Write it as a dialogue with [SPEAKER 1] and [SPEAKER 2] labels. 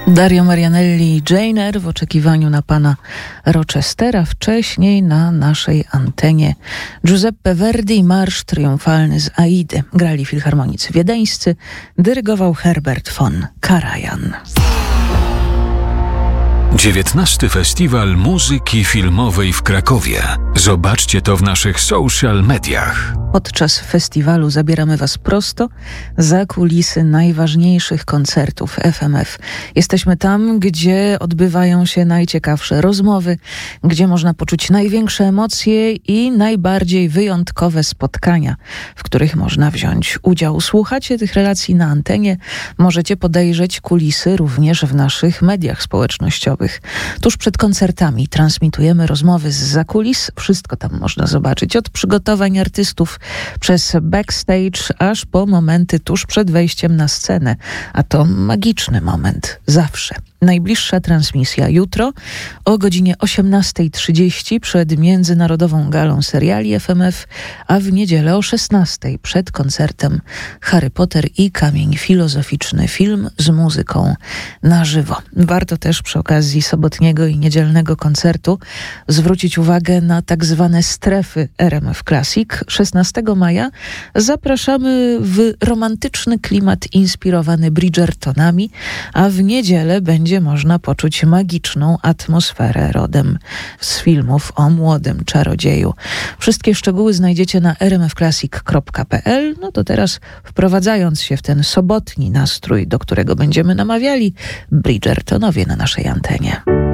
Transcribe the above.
[SPEAKER 1] Dario Marianelli i Jane Eyre w oczekiwaniu na pana Rochestera. Wcześniej na naszej antenie Giuseppe Verdi i marsz triumfalny z Aidy. Grali filharmonicy wiedeńscy, dyrygował Herbert von Karajan.
[SPEAKER 2] 19. Festiwal Muzyki Filmowej w Krakowie. Zobaczcie to w naszych social mediach.
[SPEAKER 1] Podczas festiwalu zabieramy was prosto za kulisy najważniejszych koncertów FMF. Jesteśmy tam, gdzie odbywają się najciekawsze rozmowy, gdzie można poczuć największe emocje i najbardziej wyjątkowe spotkania, w których można wziąć udział. Słuchacie tych relacji na antenie, możecie podejrzeć kulisy również w naszych mediach społecznościowych. Tuż przed koncertami transmitujemy rozmowy zza kulis. Wszystko tam można zobaczyć, od przygotowań artystów przez backstage, aż po momenty tuż przed wejściem na scenę. A to magiczny moment, zawsze. Najbliższa transmisja jutro o godzinie 18:30 przed Międzynarodową Galą Seriali FMF, a w niedzielę o 16:00 przed koncertem Harry Potter i Kamień Filozoficzny, film z muzyką na żywo. Warto też przy okazji sobotniego i niedzielnego koncertu zwrócić uwagę na tak zwane strefy RMF Classic. 16 maja zapraszamy w romantyczny klimat inspirowany Bridgertonami, a w niedzielę będzie można poczuć magiczną atmosferę rodem z filmów o młodym czarodzieju. Wszystkie szczegóły znajdziecie na rmfclassic.pl. No to teraz, wprowadzając się w ten sobotni nastrój, do którego będziemy namawiali, Bridgertonowie na naszej antenie.